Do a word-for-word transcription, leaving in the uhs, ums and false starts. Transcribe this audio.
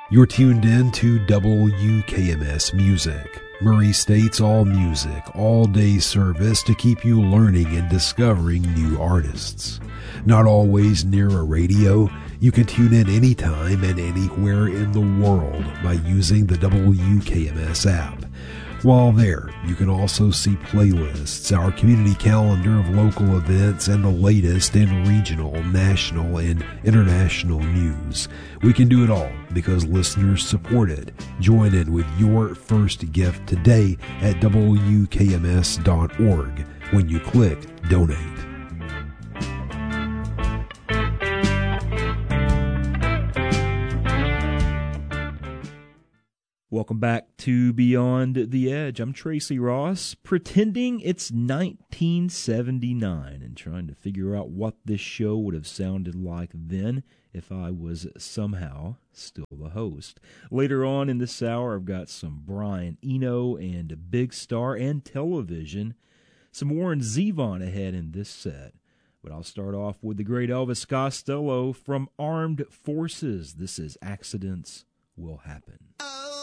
You're tuned in to W K M S Music, Murray State's all music, all day service to keep you learning and discovering new artists. Not always near a radio, you can tune in anytime and anywhere in the world by using the W K M S app. While there, you can also see playlists, our community calendar of local events, and the latest in regional, national, and international news. We can do it all because listeners support it. Join in with your first gift today at W K M S dot org when you click Donate. Welcome back to Beyond the Edge. I'm Tracy Ross, pretending it's nineteen seventy-nine and trying to figure out what this show would have sounded like then if I was somehow still the host. Later on in this hour, I've got some Brian Eno and Big Star and Television, some Warren Zevon ahead in this set. But I'll start off with the great Elvis Costello from Armed Forces. This is Accidents Will Happen.